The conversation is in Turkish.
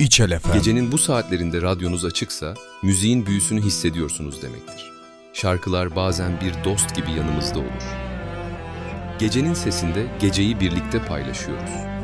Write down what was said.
İçel FM. Gecenin bu saatlerinde radyonuz açıksa, müziğin büyüsünü hissediyorsunuz demektir. Şarkılar bazen bir dost gibi yanımızda olur. Gecenin sesinde geceyi birlikte paylaşıyoruz.